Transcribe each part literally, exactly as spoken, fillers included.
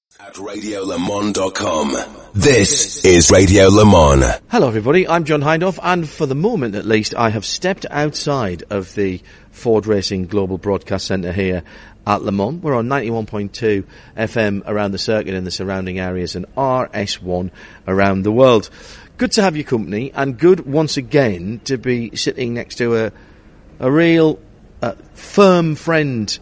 At radio le mans dot com. This is Radio Le Mans. Hello everybody, I'm John Hindhaugh, and for the moment at least I have stepped outside of the Ford Racing Global Broadcast Centre here at Le Mans. We're on ninety-one point two F M around the circuit and the surrounding areas, and R S one around the world. Good to have your company, and good once again to be sitting next to a, a real uh, firm friend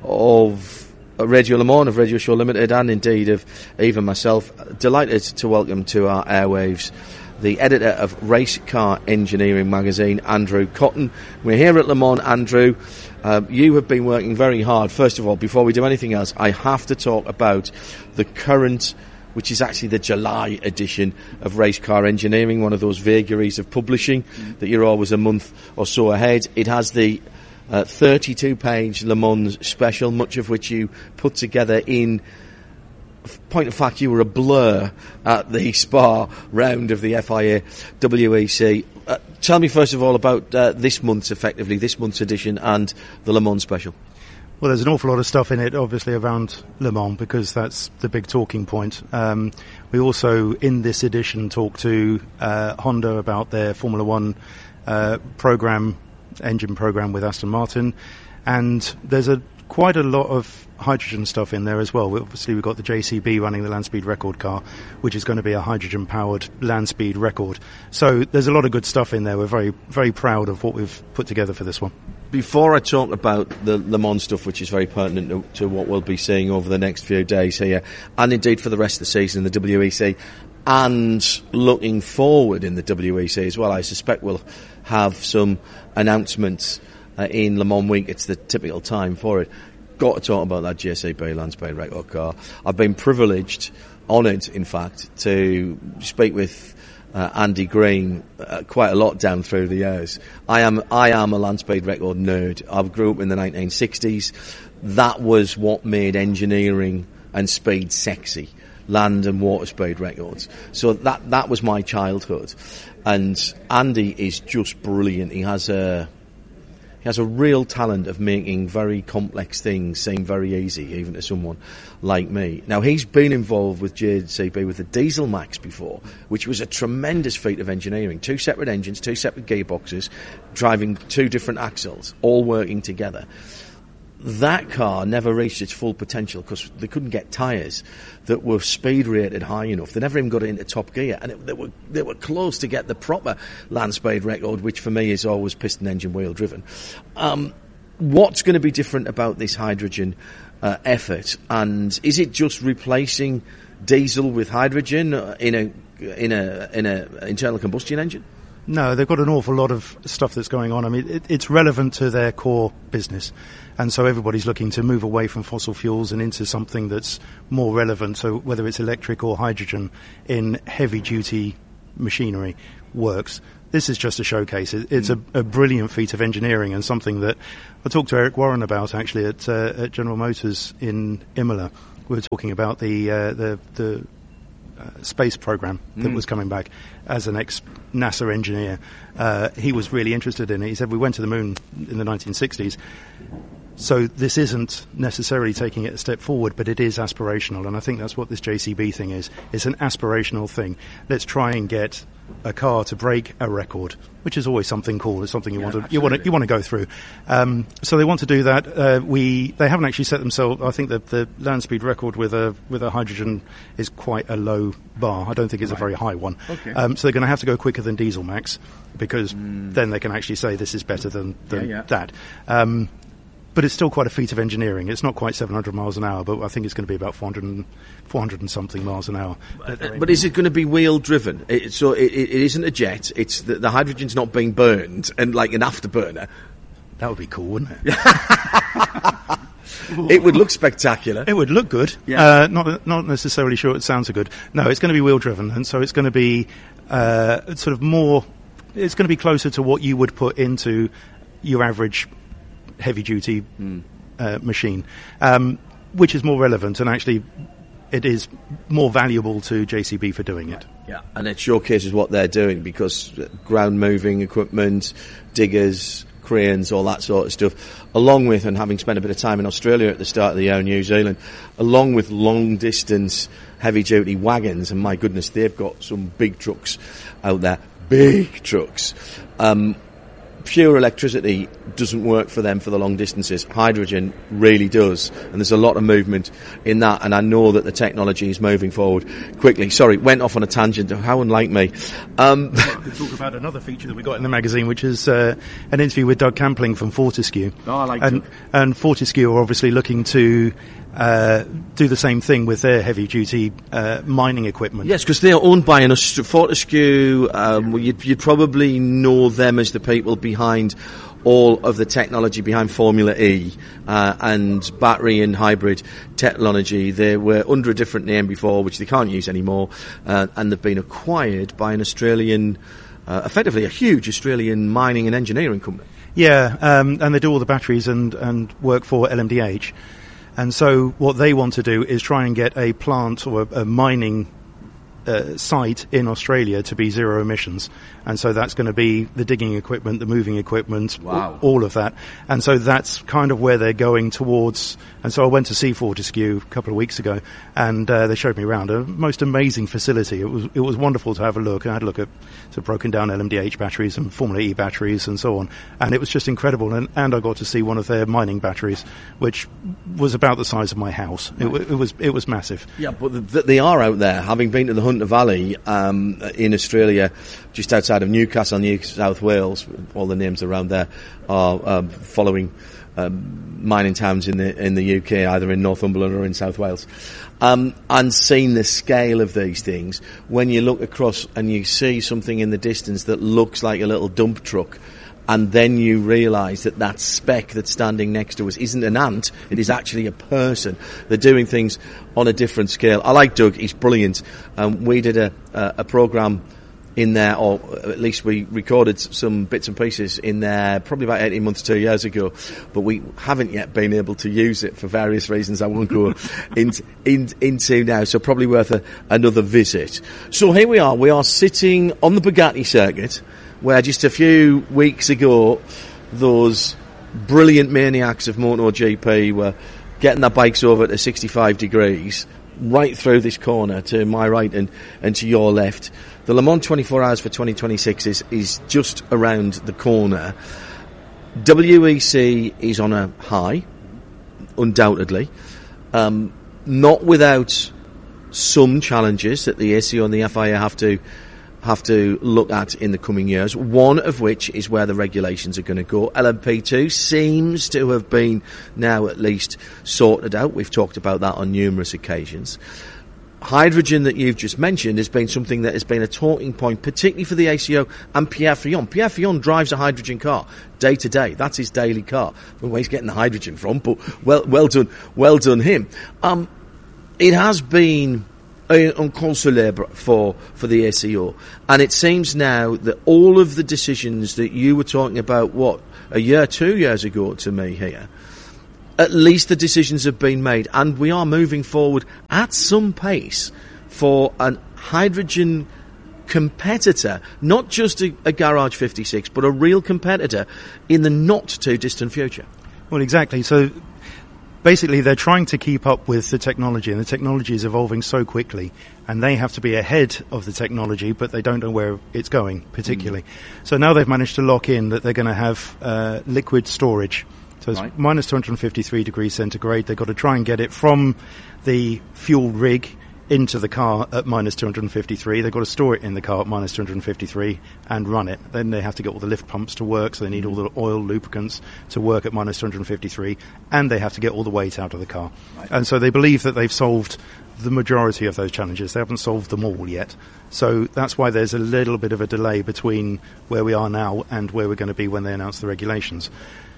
of Radio Le Mans, of Radio Show Limited, and indeed of even myself. Delighted to welcome to our airwaves the editor of Race Car Engineering magazine, Andrew Cotton. We're here at Le Mans, Andrew. Uh, you have been working very hard. First of all, before we do anything else, I have to talk about the current, which is actually the July edition of Race Car Engineering, one of those vagaries of publishing mm. that you're always a month or so ahead. It has the Uh, thirty-two page Le Mans special, much of which you put together in point of fact you were a blur at the Spa round of the F I A W E C. Uh, tell me first of all about uh, this month's, effectively, this month's edition and the Le Mans special. Well, there's an awful lot of stuff in it, obviously, around Le Mans, because that's the big talking point. Um, we also, in this edition, talk to uh, Honda about their Formula One uh, program, engine program with Aston Martin, and there's a quite a lot of hydrogen stuff in there as well. We, obviously we've got the J C B running the land speed record car, which is going to be a hydrogen powered land speed record. So there's a lot of good stuff in there. We're very very proud of what we've put together for this one. Before I talk about the Le Mans stuff, which is very pertinent to, to what we'll be seeing over the next few days here, and indeed for the rest of the season, the W E C, and looking forward in the W E C as well, I suspect we'll have some announcements uh, in Le Mans week. It's the typical time for it. Got to talk about that J C B land speed record car. I've been privileged, honoured in fact, to speak with uh, Andy Green uh, quite a lot down through the years. I am I am a land speed record nerd. I grew up in the nineteen sixties. That was what made engineering and speed sexy. Land and water speed records. So that that was my childhood. And Andy is just brilliant. He has a he has a real talent of making very complex things seem very easy, even to someone like me. Now, he's been involved with J C B with the Diesel Max before, which was a tremendous feat of engineering. Two separate engines, two separate gearboxes, driving two different axles, all working together. That car never reached its full potential because they couldn't get tyres that were speed rated high enough. They never even got it into top gear, and it, they were they were close to get the proper land speed record, which for me is always piston engine wheel driven. Um, what's going to be different about this hydrogen uh, effort, and is it just replacing diesel with hydrogen in a in a in a internal combustion engine? No, they've got an awful lot of stuff that's going on. I mean, it, it's relevant to their core business. And so everybody's looking to move away from fossil fuels and into something that's more relevant. So whether it's electric or hydrogen in heavy-duty machinery works. This is just a showcase. It, it's mm. a, a brilliant feat of engineering, and something that I talked to Eric Warren about, actually, at, uh, at General Motors in Imola. We were talking about the uh, the... the Uh, space program that mm. was coming back. As an ex-NASA engineer, uh, he was really interested in it. He said, we went to the moon in the nineteen sixties, so this isn't necessarily taking it a step forward, but it is aspirational, and I think that's what this J C B thing is. It's an aspirational thing. Let's try and get a car to break a record, which is always something cool. It's something you yeah, want to you want to you want to go through. Um, so they want to do that. Uh, we they haven't actually set themselves. I think that the land speed record with a with a hydrogen is quite a low bar. I don't think it's right. a very high one. Okay. Um, so they're going to have to go quicker than Diesel Max, because mm. then they can actually say this is better than, than yeah, yeah. that. Um, But it's still quite a feat of engineering. It's not quite seven hundred miles an hour, but I think it's going to be about four hundred and, four hundred and something miles an hour. But, but is it going to be wheel driven? It, so it, it isn't a jet. It's the, the hydrogen's not being burned and like an afterburner. That would be cool, wouldn't it? It would look spectacular. It would look good. Yeah. Uh, not not necessarily sure it sounds so good. No, it's going to be wheel driven, and so it's going to be uh, sort of more. It's going to be closer to what you would put into your average heavy-duty mm. uh, machine, um, which is more relevant, and actually it is more valuable to J C B for doing it. Yeah, and it showcases what they're doing, because ground-moving equipment, diggers, cranes, all that sort of stuff, along with, and having spent a bit of time in Australia at the start of the year, New Zealand, along with long-distance heavy-duty wagons, and my goodness, they've got some big trucks out there, big trucks. Um, pure electricity doesn't work for them for the long distances. Hydrogen really does, and there's a lot of movement in that, and I know that the technology is moving forward quickly. Sorry, went off on a tangent. How unlike me. Um, I could talk about another feature that we got in the magazine, which is uh, an interview with Doug Campling from Fortescue. Oh, I like and, Doug. And Fortescue are obviously looking to uh, do the same thing with their heavy-duty uh, mining equipment. Yes, because they are owned by an Aust- Fortescue. Um, you'd, you'd probably know them as the people behind all of the technology behind Formula E uh, and battery and hybrid technology. They were under a different name before, which they can't use anymore, uh, and they've been acquired by an Australian, uh, effectively a huge Australian mining and engineering company. Yeah, um, and they do all the batteries and, and work for L M D H. And so what they want to do is try and get a plant or a, a mining uh, site in Australia to be zero emissions. And so that's going to be the digging equipment, the moving equipment, wow. all of that. And so that's kind of where they're going towards. And so I went to see Fortescue a couple of weeks ago, and uh, they showed me around a most amazing facility. It was it was wonderful to have a look. I had a look at sort of broken down L M D H batteries and Formula E batteries and so on. And it was just incredible. And, and I got to see one of their mining batteries, which was about the size of my house. It, it was it was massive. Yeah, but the, they are out there. Having been to the Hunter Valley um, in Australia, just outside of Newcastle, New South Wales, all the names around there are um, following um, mining towns in the in the U K, either in Northumberland or in South Wales, um, and seeing the scale of these things. When you look across and you see something in the distance that looks like a little dump truck, and then you realise that that speck that's standing next to us isn't an ant, it is actually a person. They're doing things on a different scale. I like Doug, he's brilliant. Um, we did a, a, a programme in there, or at least we recorded some bits and pieces in there probably about eighteen months, two years ago, but we haven't yet been able to use it for various reasons I won't go into, in, into now, so probably worth a, another visit. So here we are, we are sitting on the Bugatti circuit, where just a few weeks ago those brilliant maniacs of MotoGP were getting their bikes over to sixty-five degrees right through this corner to my right and, and to your left. The Le Mans twenty-four hours for twenty twenty-six is, is just around the corner. W E C is on a high, undoubtedly, um, not without some challenges that the A C O and the F I A have to have to look at in the coming years, one of which is where the regulations are going to go. L M P two seems to have been now at least sorted out. We've talked about that on numerous occasions. Hydrogen that you've just mentioned has been something that has been a talking point, particularly for the A C O and Pierre Fillon. Pierre Fillon drives a hydrogen car day to day. That's his daily car. I don't know where he's getting the hydrogen from, but well, well done, well done him. Um, it has been un consolable for, for the A C O. And it seems now that all of the decisions that you were talking about, what, a year, two years ago to me here, at least the decisions have been made, and we are moving forward at some pace for a hydrogen competitor, not just a, a Garage fifty-six, but a real competitor in the not too distant future. Well, exactly. So basically, they're trying to keep up with the technology, and the technology is evolving so quickly, and they have to be ahead of the technology, but they don't know where it's going, particularly. Mm. So now they've managed to lock in that they're going to have uh, liquid storage. So it's right. minus two hundred fifty-three degrees centigrade. They've got to try and get it from the fuel rig into the car at minus two hundred fifty-three. They've got to store it in the car at minus two hundred fifty-three and run it. Then they have to get all the lift pumps to work, so they need all the oil lubricants to work at minus two hundred fifty-three, and they have to get all the weight out of the car. Right. And so they believe that they've solved the majority of those challenges. They haven't solved them all yet. So that's why there's a little bit of a delay between where we are now and where we're going to be when they announce the regulations.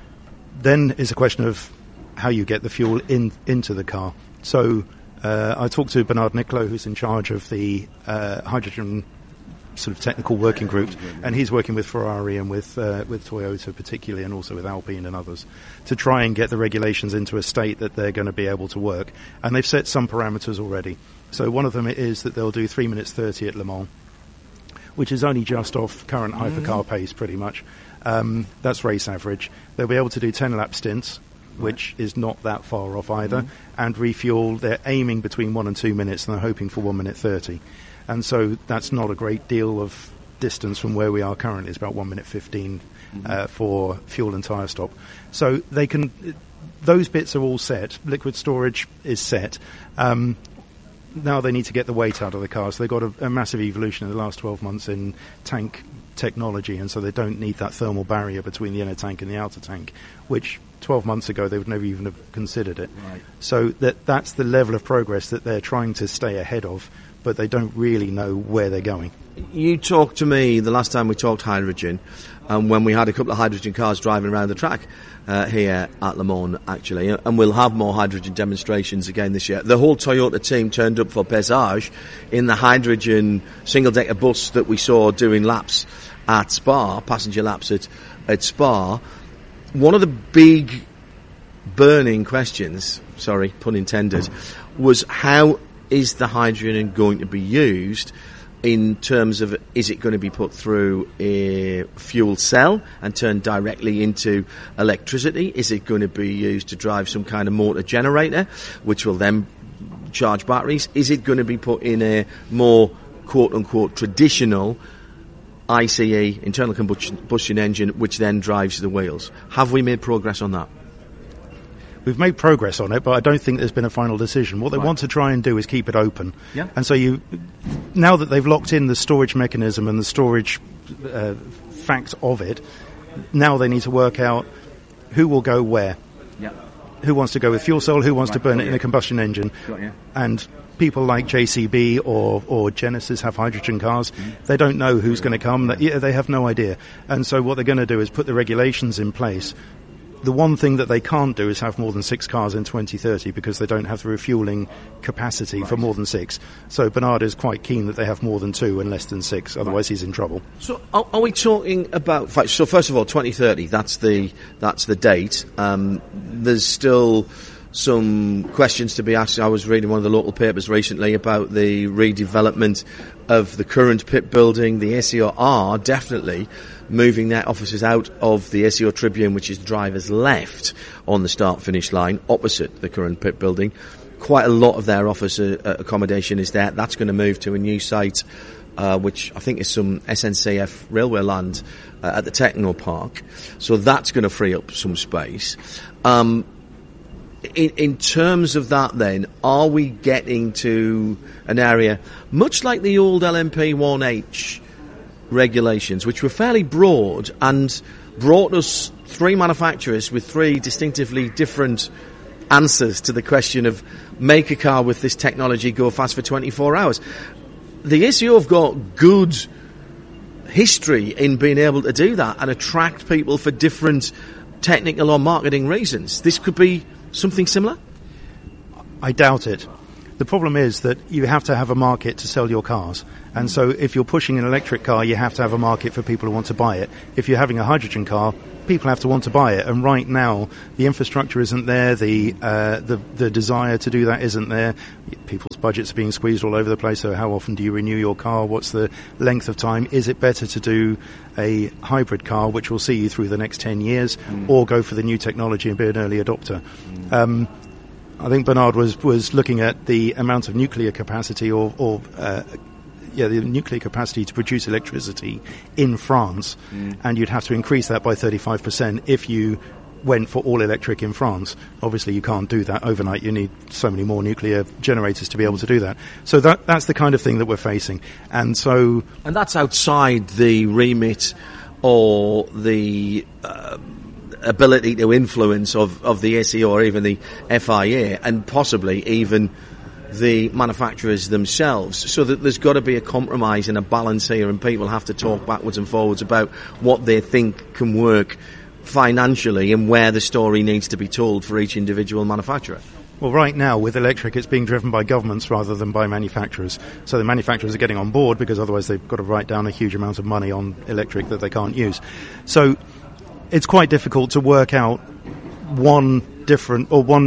Then is a question of how you get the fuel in into the car. So uh, I talked to Bernard Nicolo, who's in charge of the uh, hydrogen sort of technical working group, and he's working with Ferrari and with uh, with Toyota particularly, and also with Alpine and others, to try and get the regulations into a state that they're going to be able to work. And they've set some parameters already. So one of them is that they'll do three minutes thirty at Le Mans, which is only just off current hypercar pace, pretty much. Um, that's race average. They'll be able to do ten lap stints, which is not that far off either, mm-hmm. and refuel. They're aiming between one and two minutes, and they're hoping for one minute thirty. And so that's not a great deal of distance from where we are currently. It's about one minute fifteen mm-hmm. uh, for fuel and tyre stop. So they can. Those bits are all set. Liquid storage is set. Um, now they need to get the weight out of the car. So they've got a, a massive evolution in the last twelve months in tank technology, and so they don't need that thermal barrier between the inner tank and the outer tank, which twelve months ago they would never even have considered it. Right. So that that's the level of progress that they're trying to stay ahead of, but they don't really know where they're going. You talked to me the last time we talked hydrogen, and um, when we had a couple of hydrogen cars driving around the track uh, here at Le Mans, actually, and we'll have more hydrogen demonstrations again this year. The whole Toyota team turned up for Pesage in the hydrogen single-decker bus that we saw doing laps at Spa, passenger laps at, at Spa. One of the big burning questions, sorry, pun intended, was how is the hydrogen going to be used in terms of, is it going to be put through a fuel cell and turned directly into electricity? Is it going to be used to drive some kind of motor generator, which will then charge batteries? Is it going to be put in a more quote-unquote traditional I C E, internal combustion engine, which then drives the wheels? Have we made progress on that? We've made progress on it, but I don't think there's been a final decision. What they right. want to try and do is keep it open. Yeah. And so you, now that they've locked in the storage mechanism and the storage uh, fact of it, now they need to work out who will go where. Yeah. Who wants to go with fuel cell, who wants right. to burn Got it you. in a combustion engine. Got you. And people like J C B or, or Genesis have hydrogen cars. Mm-hmm. They don't know who's going to come. They, yeah, they have no idea. And so what they're going to do is put the regulations in place. The one thing that they can't do is have more than six cars in twenty thirty because they don't have the refuelling capacity right. for more than six. So Bernard is quite keen that they have more than two and less than six, otherwise right. he's in trouble. So are, are we talking about... So first of all, twenty thirty, that's the that's the date. Um, there's still some questions to be asked. I was reading one of the local papers recently about the redevelopment of the current pit building. The A C O are definitely moving their offices out of the A C O Tribune, which is the driver's left on the start-finish line, opposite the current pit building. Quite a lot of their office uh, accommodation is there. That's going to move to a new site, uh, which I think is some S N C F railway land uh, at the Techno Park. So that's going to free up some space. Um, in, in terms of that then, are we getting to an area much like the old L M P one H regulations, which were fairly broad and brought us three manufacturers with three distinctively different answers to the question of make a car with this technology go fast for twenty-four hours. The A C O have got good history in being able to do that and attract people for different technical or marketing reasons. This could be something similar? I doubt it. The problem is that you have to have a market to sell your cars. And so if you're pushing an electric car, you have to have a market for people who want to buy it. If you're having a hydrogen car, people have to want to buy it. And right now, the infrastructure isn't there. The uh, the, the desire to do that isn't there. People's budgets are being squeezed all over the place. So how often do you renew your car? What's the length of time? Is it better to do a hybrid car, which will see you through the next ten years, mm. or go for the new technology and be an early adopter? Mm. Um, I think Bernard was, was looking at the amount of nuclear capacity or, or uh, yeah, the nuclear capacity to produce electricity in France, mm. and you'd have to increase that by thirty-five percent if you went for all electric in France. Obviously, you can't do that overnight. You need so many more nuclear generators to be able to do that. So that that's the kind of thing that we're facing. And so... And that's outside the remit or the... Uh, ability to influence of, of the A C O or even the F I A and possibly even the manufacturers themselves. So that there's got to be a compromise and a balance here, and people have to talk backwards and forwards about what they think can work financially and where the story needs to be told for each individual manufacturer. Well, right now, with electric, it's being driven by governments rather than by manufacturers. So the manufacturers are getting on board because otherwise they've got to write down a huge amount of money on electric that they can't use. So it's quite difficult to work out one different or one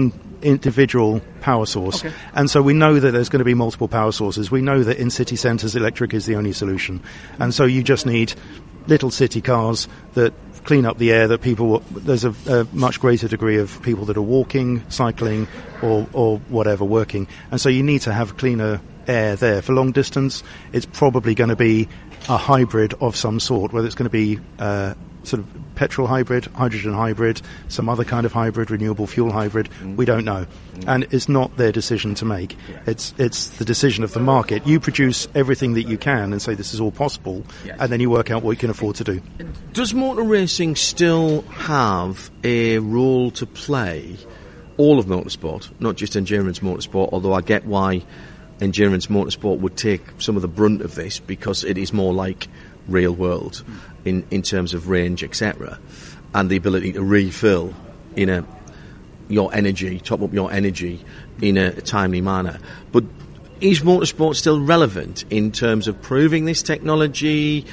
individual power source. Okay. And so we know that there's going to be multiple power sources. We know that in city centres, electric is the only solution. And so you just need little city cars that clean up the air, that people, there's a, a much greater degree of people that are walking, cycling, or, or whatever, working. And so you need to have cleaner air there. For long distance, it's probably going to be a hybrid of some sort, whether it's going to be uh, sort of petrol hybrid, hydrogen hybrid, some other kind of hybrid, renewable fuel hybrid. Mm. We don't know. Mm. And it's not their decision to make. Yeah. It's it's the decision of the market. You produce everything that you can and say this is all possible, yes. and then you work out what you can afford to do. Does motor racing still have a role to play, all of motorsport, not just endurance motorsport, although I get why endurance motorsport would take some of the brunt of this, because it is more like real world in, in terms of range, et cetera, and the ability to refill in a your energy, top up your energy in a timely manner. But is motorsport still relevant in terms of proving this technology,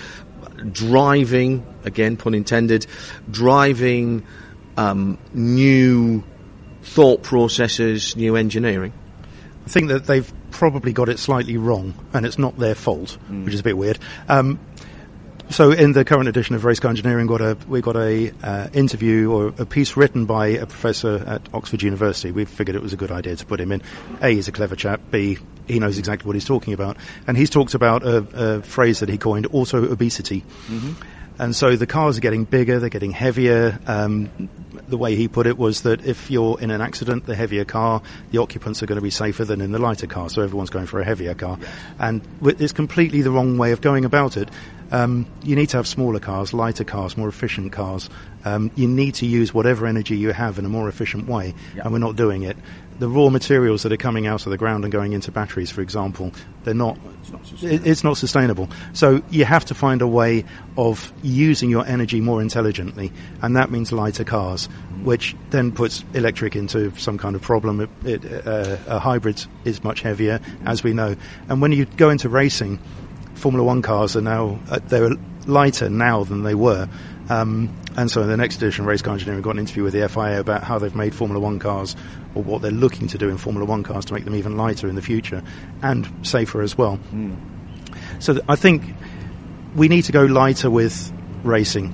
driving, again, pun intended, driving um, new thought processes, new engineering? I think that they've probably got it slightly wrong, and it's not their fault, mm. which is a bit weird. Um, so in the current edition of Race Car Engineering, got a, we got a uh, interview or a piece written by a professor at Oxford University. We figured it was a good idea to put him in. A, he's a clever chap. B, he knows exactly what he's talking about. And he's talked about a, a phrase that he coined, auto-obesity. Mm-hmm. And so the cars are getting bigger, they're getting heavier. Um, the way he put it was that if you're in an accident, the heavier car, the occupants are going to be safer than in the lighter car. So everyone's going for a heavier car. Yes. And it's completely the wrong way of going about it. Um, you need to have smaller cars, lighter cars, more efficient cars. Um, you need to use whatever energy you have in a more efficient way. Yep. And we're not doing it. The raw materials that are coming out of the ground and going into batteries, for example, they're not, it's not sustainable. It's not sustainable. So you have to find a way of using your energy more intelligently, and that means lighter cars, which then puts electric into some kind of problem. It, it, uh, a hybrid is much heavier, as we know. And when you go into racing, Formula One cars are now, uh, they're lighter now than they were. Um, and so in the next edition of Race Car Engineering, we got an interview with the F I A about how they've made Formula One cars, or what they're looking to do in Formula One cars to make them even lighter in the future and safer as well. Mm. So th- I think we need to go lighter with racing.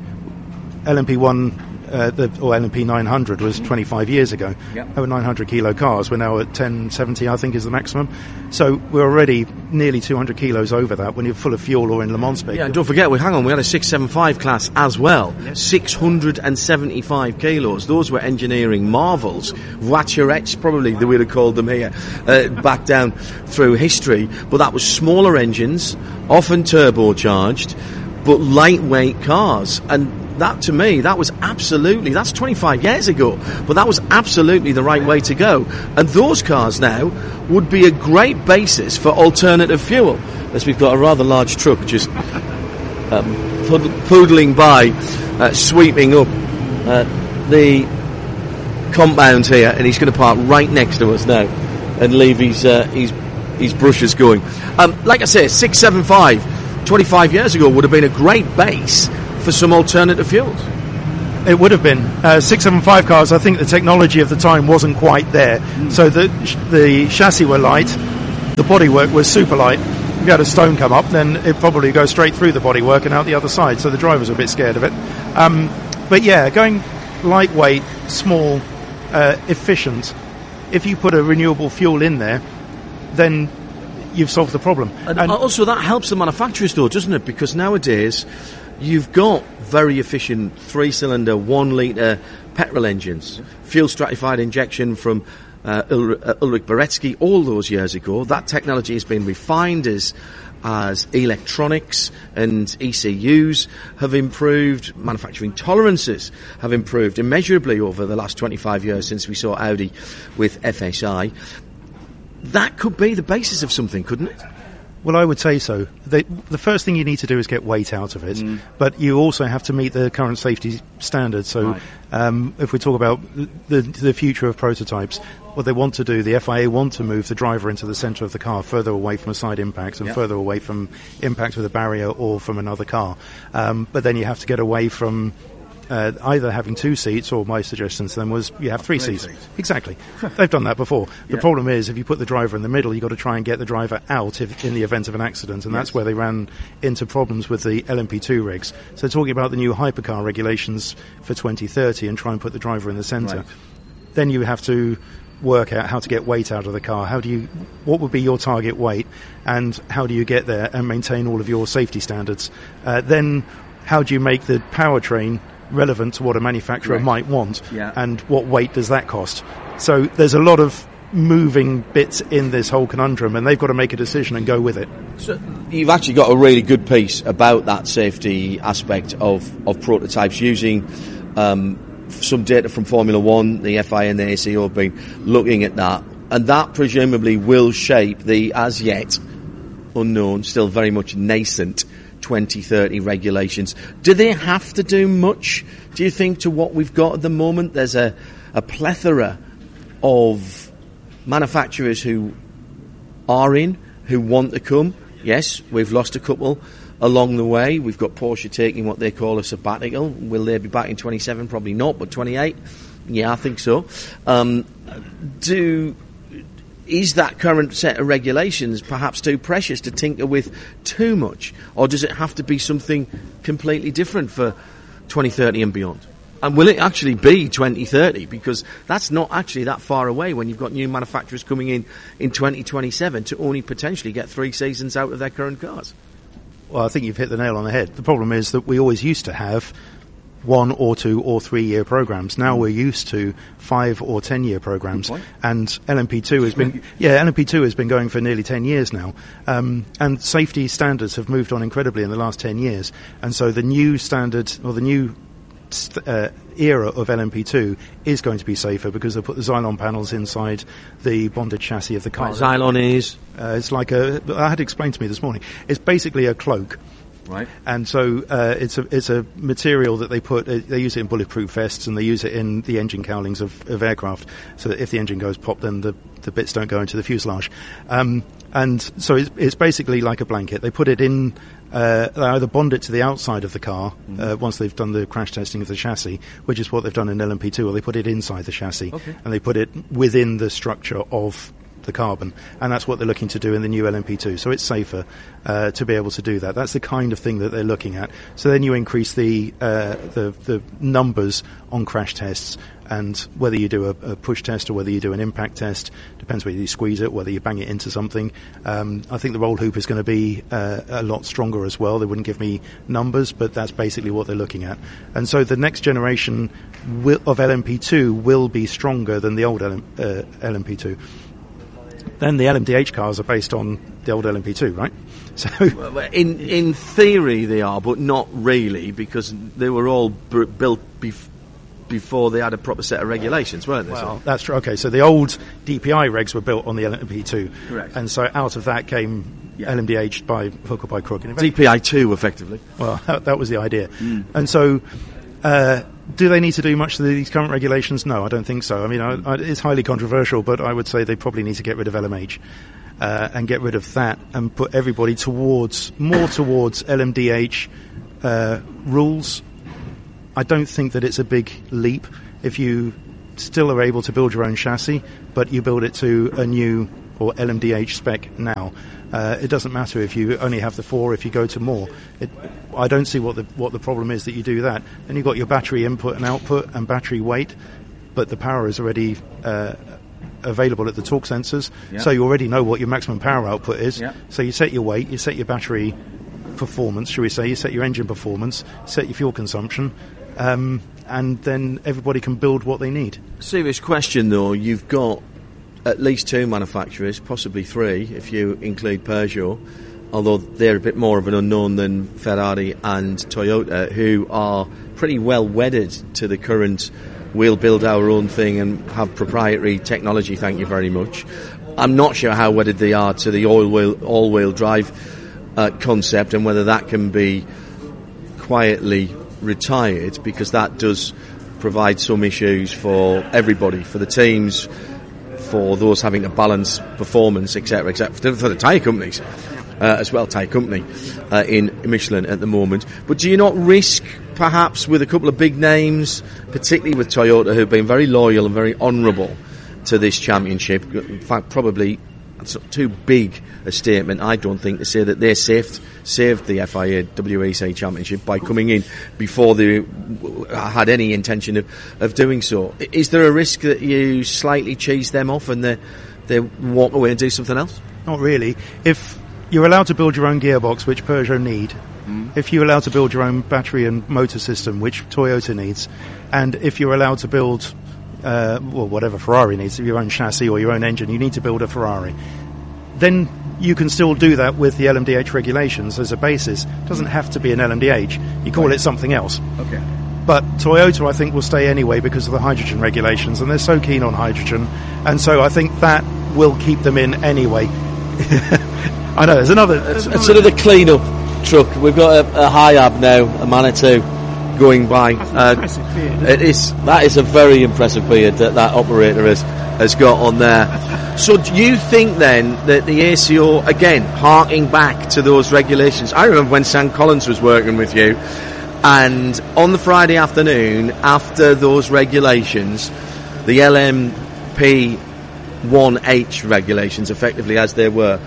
L M P one uh, the, or L M P nine hundred was twenty-five years ago. Yep. They were nine hundred kilo cars. We're now at ten seventy, I think, is the maximum. So we're already nearly two hundred kilos over that when you're full of fuel or in Le Mans spec. Yeah, and don't forget, we hang on, we had a six seventy-five class as well. Yes. six hundred seventy-five kilos. Those were engineering marvels. Voiturettes, probably they would have called them here, uh, back down through history. But that was smaller engines, often turbocharged, but lightweight cars. And that, to me, that was absolutely, that's twenty-five years ago, but that was absolutely the right way to go. And those cars now would be a great basis for alternative fuel. As we've got a rather large truck just um, poodling by, uh, sweeping up uh, the compound here, and he's going to park right next to us now and leave his, uh, his, his brushes going. Um, like I say, six seventy-five, twenty-five years ago would have been a great base for some alternative fuels. It would have been. Uh, six seventy-five cars, I think the technology of the time wasn't quite there. Mm. So the the chassis were light, the bodywork was super light. If you had a stone come up, then it'd probably go straight through the bodywork and out the other side, so the drivers were a bit scared of it. Um, but yeah, going lightweight, small, uh, efficient, if you put a renewable fuel in there, then you've solved the problem. And, and also that helps the manufacturers though, doesn't it? Because nowadays you've got very efficient three-cylinder, one-litre petrol engines, fuel-stratified injection from uh, Ul- uh, Ulrich Beretsky all those years ago. That technology has been refined as as electronics and E C Us have improved. Manufacturing tolerances have improved immeasurably over the last twenty-five years since we saw Audi with F S I. That could be the basis of something, couldn't it? Well, I would say so. The, the first thing you need to do is get weight out of it, mm. but you also have to meet the current safety standards. So right. um, if we talk about the, the future of prototypes, what they want to do, the F I A want to move the driver into the centre of the car, further away from a side impact and yep. further away from impact with a barrier or from another car. Um, but then you have to get away from uh, either having two seats, or my suggestion to them was you have three, three seats. seats. Exactly. They've done that before. The Yeah. problem is, if you put the driver in the middle, you've got to try and get the driver out if, in the event of an accident, and that's Yes. where they ran into problems with the L M P two regs. So talking about the new hypercar regulations for twenty thirty and try and put the driver in the centre, Right. then you have to work out how to get weight out of the car. How do you, what would be your target weight, and how do you get there and maintain all of your safety standards? Uh, then how do you make the powertrain relevant to what a manufacturer Right. might want, Yeah. and what weight does that cost? So there's a lot of moving bits in this whole conundrum, and they've got to make a decision and go with it. So you've actually got a really good piece about that safety aspect of, of prototypes using um, some data from Formula One. The F I and the A C O have been looking at that, and that presumably will shape the as yet unknown, still very much nascent twenty thirty regulations. Do they have to do much, do you think, to what we've got at the moment? There's a, a plethora of manufacturers who are in, who want to come. Yes, we've lost a couple along the way. We've got Porsche taking what they call a sabbatical. Will they be back in twenty-seven? Probably not, but twenty-eight? Yeah, I think so. Um, do... Is that current set of regulations perhaps too precious to tinker with too much? Or does it have to be something completely different for twenty thirty and beyond? And will it actually be twenty thirty? Because that's not actually that far away when you've got new manufacturers coming in in twenty twenty-seven to only potentially get three seasons out of their current cars. Well, I think you've hit the nail on the head. The problem is that we always used to have one or two or three year programs. Now we're used to five or ten year programs, and L M P two has been yeah L M P two has been going for nearly ten years now, um, and safety standards have moved on incredibly in the last ten years, and so the new standard or the new st- uh, era of L M P two is going to be safer because they'll put the Xylon panels inside the bonded chassis of the car. Right, Xylon is Uh, it's like a I had explained to me this morning. It's basically a cloak. Right. And so uh, it's a it's a material that they put. Uh, they use it in bulletproof vests, and they use it in the engine cowlings of, of aircraft, so that if the engine goes pop, then the, the bits don't go into the fuselage. Um, and so it's, it's basically like a blanket. They put it in. Uh, they either bond it to the outside of the car mm-hmm. uh, once they've done the crash testing of the chassis, which is what they've done in L M P two, or they put it inside the chassis, okay. and they put it within the structure of the carbon, and that's what they're looking to do in the new L M P two. So it's safer uh, to be able to do that. That's the kind of thing that they're looking at. So then you increase the uh, the, the numbers on crash tests, and whether you do a, a push test or whether you do an impact test, depends whether you squeeze it, whether you bang it into something. Um, I think the roll hoop is going to be uh, a lot stronger as well. They wouldn't give me numbers, but that's basically what they're looking at. And so the next generation will, of L M P two will be stronger than the old L M, uh, L M P two. Then the L M D H cars are based on the old L M P two, right? So in in theory they are, but not really, because they were all b- built bef- before they had a proper set of regulations, weren't they? Well, that's true. Okay, so the old D P I regs were built on the L M P two, correct, and so out of that came yeah. L M D H by hook or by crook. D P I two, effectively. Well, that, that was the idea, mm. and so. Uh, do they need to do much to these current regulations? No, I don't think so. I mean, I, I, it's highly controversial, but I would say they probably need to get rid of L M H uh, and get rid of that and put everybody towards more towards L M D H uh, rules. I don't think that it's a big leap if you still are able to build your own chassis, but you build it to a new or L M D H spec now. Uh, it doesn't matter if you only have the four, if you go to more. It, I don't see what the what the problem is that you do that. Then you've got your battery input and output and battery weight, but the power is already uh, available at the torque sensors, yeah. so you already know what your maximum power output is. Yeah. So you set your weight, you set your battery performance, shall we say, you set your engine performance, set your fuel consumption, um, and then everybody can build what they need. Serious question though, you've got at least two manufacturers, possibly three if you include Peugeot, although they're a bit more of an unknown than Ferrari and Toyota, who are pretty well wedded to the current we'll build our own thing and have proprietary technology, thank you very much. I'm not sure how wedded they are to the all-wheel, all-wheel drive uh, concept, and whether that can be quietly retired, because that does provide some issues for everybody, for the teams, for those having to balance performance, et cetera, et cetera, for the tyre companies uh, as well, tyre company uh, in Michelin at the moment. But do you not risk perhaps with a couple of big names, particularly with Toyota, who've been very loyal and very honourable to this championship. In fact, probably that's too big a statement, I don't think, to say that they saved saved the F I A W E C Championship by coming in before they had any intention of, of doing so. Is there a risk that you slightly cheese them off and they they walk away and do something else? Not really. If you're allowed to build your own gearbox, which Peugeot need, mm. if you're allowed to build your own battery and motor system, which Toyota needs, and if you're allowed to build uh, well, whatever Ferrari needs, your own chassis or your own engine, you need to build a Ferrari, then you can still do that with the L M D H regulations as a basis. It doesn't have to be an L M D H. You call right. it something else. Okay. But Toyota, I think, will stay anyway because of the hydrogen regulations, and they're so keen on hydrogen, and so I think that will keep them in anyway. I know, there's another... It's, it's sort of the clean-up truck. We've got a, a Hiab now, a Manitou, going by. Uh, impressive beard, it is, that is a very impressive beard that that operator has, has got on there. So do you think then that the A C O, again, harking back to those regulations, I remember when Sam Collins was working with you, and on the Friday afternoon, after those regulations, the L M P one H regulations, effectively as they were,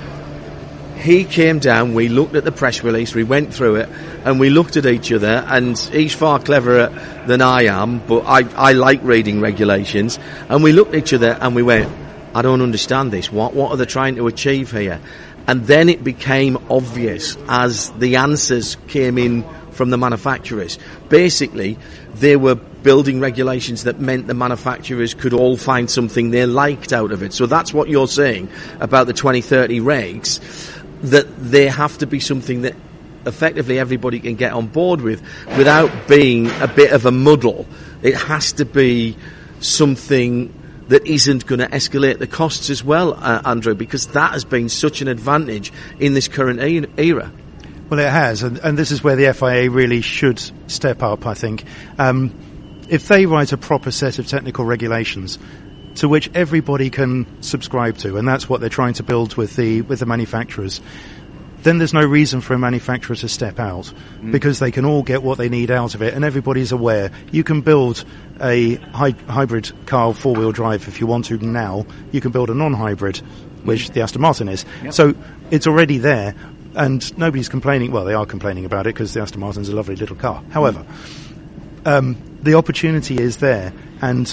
he came down, we looked at the press release, we went through it, and we looked at each other, and he's far cleverer than I am, but I, I like reading regulations, and we looked at each other and we went, I don't understand this, what, what are they trying to achieve here? And then it became obvious as the answers came in from the manufacturers. Basically, they were building regulations that meant the manufacturers could all find something they liked out of it. So that's what you're saying about the twenty thirty regs, that they have to be something that effectively everybody can get on board with without being a bit of a muddle. It has to be something that isn't going to escalate the costs as well, uh, Andrew, because that has been such an advantage in this current e- era. Well, it has, and, and this is where the F I A really should step up, I think. Um, if they write a proper set of technical regulations to which everybody can subscribe to, and that's what they're trying to build with the with the manufacturers, then there's no reason for a manufacturer to step out, mm. because they can all get what they need out of it, and everybody's aware. You can build a hy- hybrid car, four-wheel drive, if you want to now. You can build a non-hybrid, which mm. the Aston Martin is. Yep. So it's already there, and nobody's complaining. Well, they are complaining about it because the Aston Martin's a lovely little car. However, mm. um, the opportunity is there, and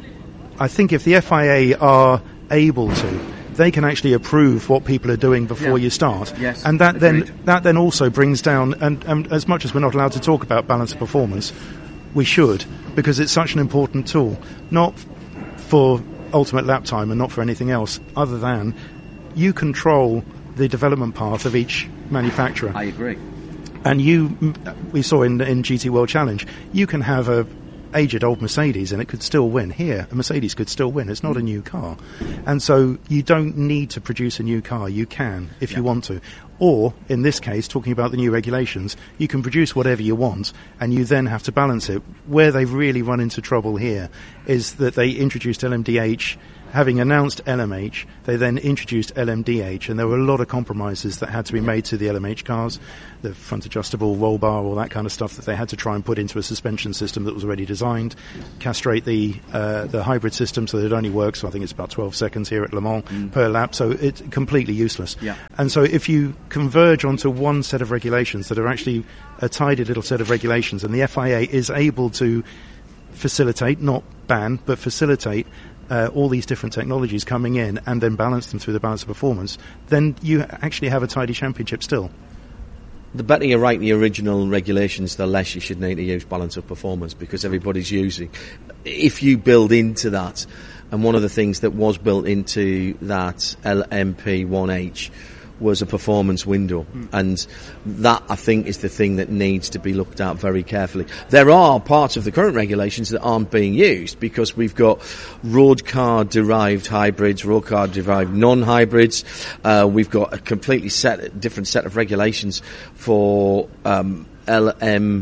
I think if the F I A are able to, they can actually approve what people are doing before yeah. you start. Yes, and that agreed. then that then also brings down, and, and as much as we're not allowed to talk about balance of performance, we should, because it's such an important tool, not for ultimate lap time and not for anything else, other than you control the development path of each manufacturer. I agree. And you, we saw in, in G T World Challenge, you can have a aged old Mercedes and it could still win. Here, a Mercedes could still win. It's not a new car. And so you don't need to produce a new car. You can, if yeah. you want to. Or, in this case, talking about the new regulations, you can produce whatever you want and you then have to balance it. Where they've really run into trouble here is that they introduced L M D H. Having announced L M H, they then introduced L M D H, and there were a lot of compromises that had to be made to the L M H cars, the front adjustable roll bar, all that kind of stuff that they had to try and put into a suspension system that was already designed, castrate the uh, the hybrid system so that it only works, so I think it's about twelve seconds here at Le Mans mm. per lap, so it's completely useless. Yeah. And so if you converge onto one set of regulations that are actually a tidy little set of regulations, and the F I A is able to facilitate, not ban, but facilitate Uh, all these different technologies coming in and then balance them through the balance of performance, then you actually have a tidy championship still. The better you write the original regulations, the less you should need to use balance of performance, because everybody's using. If you build into that, and one of the things that was built into that L M P one H was a performance window, mm. and that, I think, is the thing that needs to be looked at very carefully. There are parts of the current regulations that aren't being used, because we've got road car derived hybrids, road car derived non-hybrids. Uh, we've got a completely set, different set of regulations for um, L M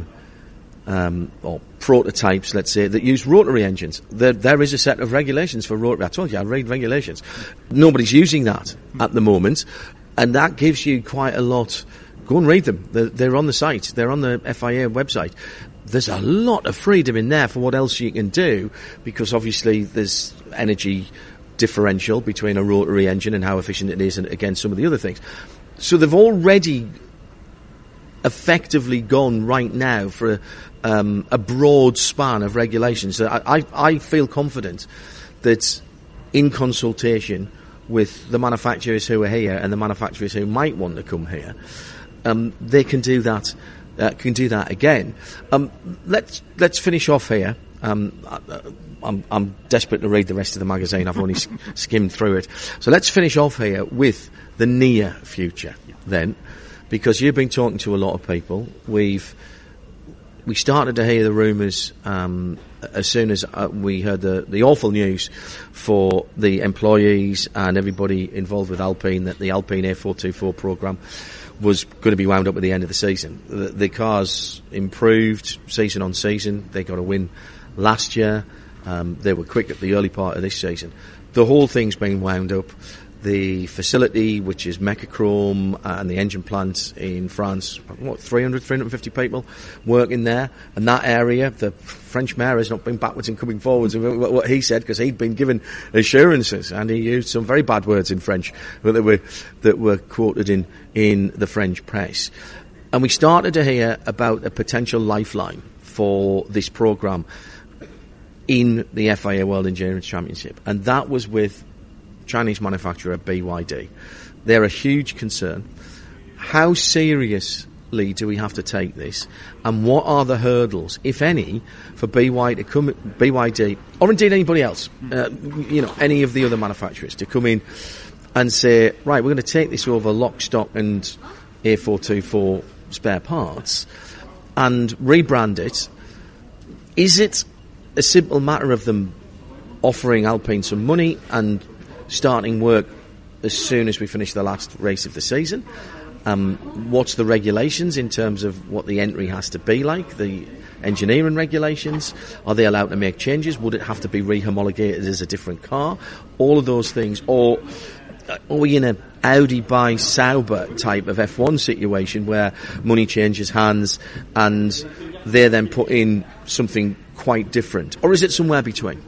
Um, or prototypes, let's say, that use rotary engines. There, there is a set of regulations for rotary. I told you, I read regulations. Nobody's using that at the moment, and that gives you quite a lot. Go and read them. They're, they're on the site. They're on the F I A website. there's a lot of freedom in there for what else you can do, because obviously there's energy differential between a rotary engine and how efficient it is and against some of the other things. So they've already effectively gone right now for a, um, a broad span of regulations. So I, I, I feel confident that in consultation with the manufacturers who are here and the manufacturers who might want to come here, um, they can do that. Uh, can do that again. Um, let's let's finish off here. Um, I, I'm, I'm desperate to read the rest of the magazine. I've only sk- skimmed through it. So let's finish off here with the near future then, because you've been talking to a lot of people. We've we started to hear the rumours um, as soon as uh, we heard the, the awful news for the employees and everybody involved with Alpine that the Alpine A four twenty-four programme was going to be wound up at the end of the season. The, the cars improved season on season. They got a win last year. Um, they were quick at the early part of this season. The whole thing's been wound up. The facility, which is Mecachrome, and the engine plant in France, what, three hundred, three hundred fifty people working there. And that area, the French mayor has not been backwards and coming forwards with what he said, because he'd been given assurances, and he used some very bad words in French that were, that were quoted in, in the French press. And we started to hear about a potential lifeline for this programme in the F I A World Endurance Championship, and that was with Chinese manufacturer B Y D. They're a huge concern. How seriously do we have to take this, and what are the hurdles, if any, for B Y D to come, B Y D, or indeed anybody else, uh, you know, any of the other manufacturers to come in and say, right, we're going to take this over lock, stock, and A four twenty-four spare parts and rebrand it? Is it a simple matter of them offering Alpine some money and starting work as soon as we finish the last race of the season? Um, what's the regulations in terms of what the entry has to be like? The engineering regulations? Are they allowed to make changes? Would it have to be re-homologated as a different car? All of those things. Or are we in a Audi by Sauber type of F one situation where money changes hands and they then put in something quite different? Or is it somewhere between?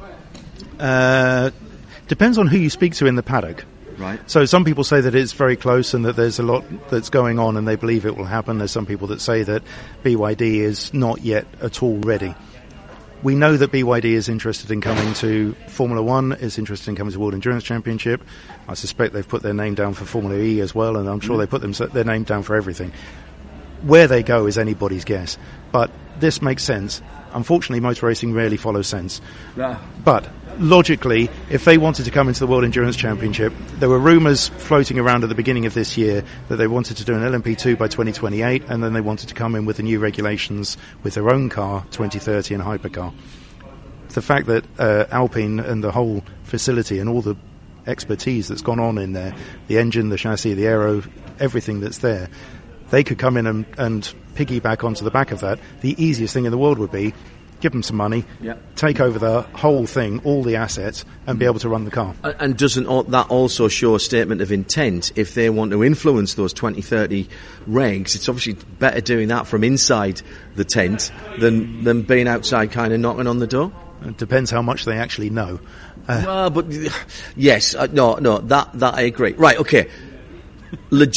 Uh, depends on who you speak to in the paddock. Right. So some people say that it's very close and that there's a lot that's going on and they believe it will happen. There's some people that say that B Y D is not yet at all ready. We know that B Y D is interested in coming to Formula One, is interested in coming to the World Endurance Championship. I suspect they've put their name down for Formula E as well, and I'm sure mm. they put them, their name down for everything. Where they go is anybody's guess. But this makes sense. Unfortunately, motor racing rarely follows sense. Yeah. But logically, if they wanted to come into the World Endurance Championship, there were rumours floating around at the beginning of this year that they wanted to do an L M P two by twenty twenty-eight, and then they wanted to come in with the new regulations with their own car, twenty thirty, and hypercar. The fact that uh, Alpine and the whole facility and all the expertise that's gone on in there, the engine, the chassis, the aero, everything that's there, they could come in and, and piggyback onto the back of that. The easiest thing in the world would be give them some money, yep. take over the whole thing, all the assets, and be able to run the car. And doesn't that also show a statement of intent? If they want to influence those twenty thirty regs, it's obviously better doing that from inside the tent than, than being outside kind of knocking on the door? It depends how much they actually know. Uh, well, but yes, uh, no, no, that, that I agree. Right, okay. Log-